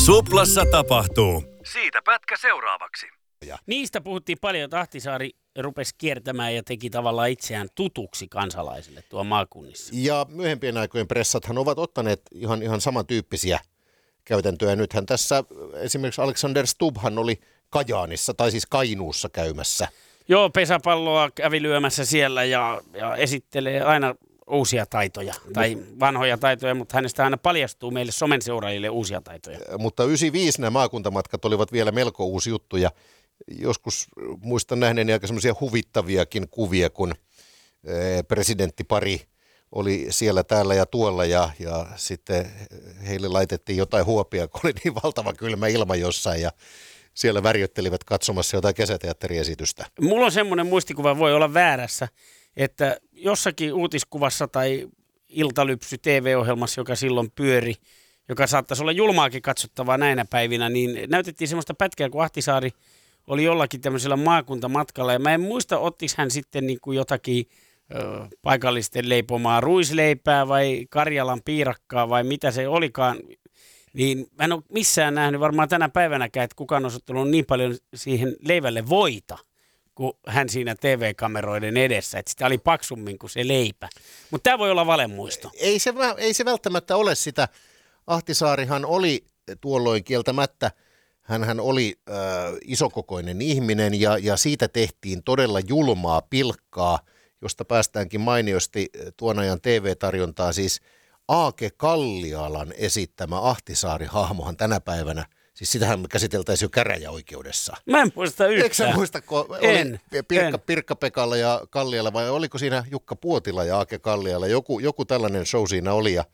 Suplassa tapahtuu. Siitä pätkä seuraavaksi. Niistä puhuttiin paljon, että Ahtisaari rupesi kiertämään ja teki tavallaan itseään tutuksi kansalaisille tuo maakunnissa. Ja myöhempien aikojen pressathan ovat ottaneet ihan samantyyppisiä käytäntöjä. Nythän tässä esimerkiksi Alexander Stubbhan oli Kajaanissa tai siis Kainuussa käymässä. Joo, pesäpalloa kävi lyömässä siellä ja esittelee aina uusia taitoja tai vanhoja taitoja, mutta hänestä aina paljastuu meille somen seuraajille uusia taitoja. Mutta 95 nämä maakuntamatkat olivat vielä melko uusi juttu ja joskus muistan nähneeni aika semmoisia huvittaviakin kuvia, kun presidenttipari oli siellä, täällä ja tuolla ja sitten heille laitettiin jotain huopia, kun oli niin valtava kylmä ilma jossain ja siellä värjöttelivät katsomassa jotain kesäteatteriesitystä. Mulla on semmoinen muistikuva, voi olla väärässä, että jossakin uutiskuvassa tai Iltalypsy TV-ohjelmassa, joka silloin pyöri, joka saattaisi olla julmaakin katsottavaa näinä päivinä, niin näytettiin semmoista pätkää, kun Ahtisaari oli jollakin tämmöisellä maakuntamatkalla. Ja mä en muista, ottiko hän sitten niin kuin jotakin paikallisten leipomaa ruisleipää vai Karjalan piirakkaa vai mitä se olikaan. Niin mä en ole missään nähnyt varmaan tänä päivänäkään, että kukaan on ottanut niin paljon siihen leivälle voita kuin hän siinä TV-kameroiden edessä. Että sitä oli paksummin kuin se leipä. Mutta tämä voi olla valemuisto. Ei se välttämättä ole sitä. Ahtisaarihan oli tuolloin kieltämättä, hänhän oli isokokoinen ihminen ja siitä tehtiin todella julmaa pilkkaa, josta päästäänkin mainiosti tuon ajan TV-tarjontaa. Siis Aake Kallialan esittämä Ahtisaari-hahmohan tänä päivänä, siis sitähän käsiteltäisiin jo käräjäoikeudessa. Mä en muista yhtään. Eikö sä muista, kun oli Pirkka-Pekalla ja Kalliala vai oliko siinä Jukka Puotila ja Aake Kalliala? Joku tällainen show siinä oli ja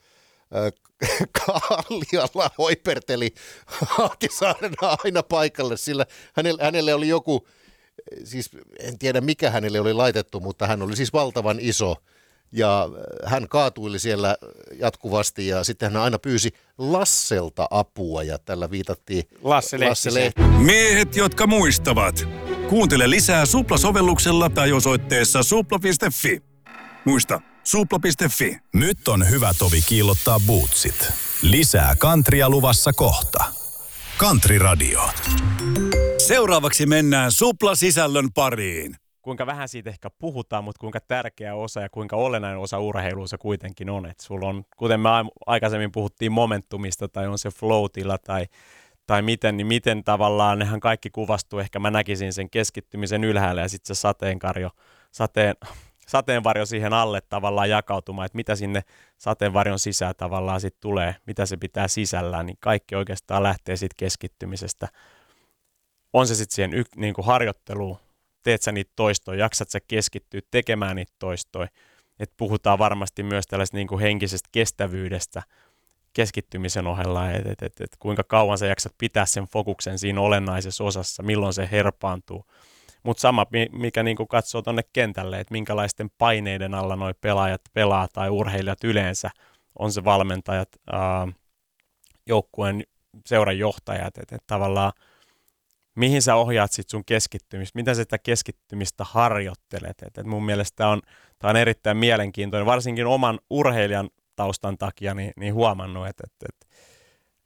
Kalliala hoiperteli Ahtisaarena aina paikalle, sillä hänelle oli joku, siis en tiedä mikä hänelle oli laitettu, mutta hän oli siis valtavan iso ja hän kaatuili siellä jatkuvasti ja sitten hän aina pyysi Lasselta apua ja tällä viitattiin Lasse Lehtiseen. Miehet, jotka muistavat. Kuuntele lisää Supla-sovelluksella tai osoitteessa supla.fi. Muista, supla.fi. Nyt on hyvä tovi kiillottaa bootsit. Lisää kantria luvassa kohta. Country Radio. Seuraavaksi mennään Supla-sisällön pariin. Kuinka vähän siitä ehkä puhutaan, mutta kuinka tärkeä osa ja kuinka olennainen osa urheilua se kuitenkin on. Että sulla on, kuten me aikaisemmin puhuttiin momentumista tai on se flow-tila tai miten tavallaan nehän kaikki kuvastuu. Ehkä mä näkisin sen keskittymisen ylhäällä ja sitten se sateenvarjo siihen alle tavallaan jakautumaan, että mitä sinne sateenvarjon sisään tavallaan sitten tulee, mitä se pitää sisällään, niin kaikki oikeastaan lähtee siitä keskittymisestä. On se sitten siihen niin kuin harjoitteluun, teet sä niitä toistoja, jaksat sä keskittyä tekemään niitä toistoja, että puhutaan varmasti myös tällaisesta niin kuin henkisestä kestävyydestä keskittymisen ohella, että kuinka kauan sä jaksat pitää sen fokuksen siinä olennaisessa osassa, milloin se herpaantuu. Mutta sama, mikä niinku katsoo tuonne kentälle, että minkälaisten paineiden alla noi pelaajat pelaa tai urheilijat yleensä, on se valmentajat, joukkueen seuran johtajat, että tavallaan mihin sä ohjaat sit sun keskittymistä, mitä sä sitä keskittymistä harjoittelet. Et mun mielestä tämä on erittäin mielenkiintoinen, varsinkin oman urheilijan taustan takia niin huomannut, että